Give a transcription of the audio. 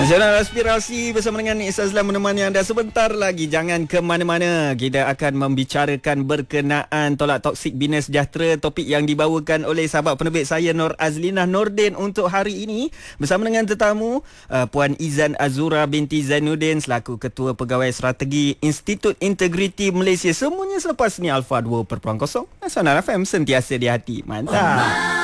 Nasional Aspirasi bersama dengan Nik Sazlan menemani anda sebentar lagi. Jangan ke mana-mana. Kita akan membicarakan berkenaan tolak toksik bina sejahtera, topik yang dibawakan oleh sahabat penerbit saya Nur Azlinah Nordin untuk hari ini bersama dengan tetamu Puan Izan Azura binti Zainuddin selaku Ketua Pegawai Strategi Institut Integriti Malaysia. Semuanya selepas ni Alpha 2.0 Nasional FM, sentiasa di hati. Mantap.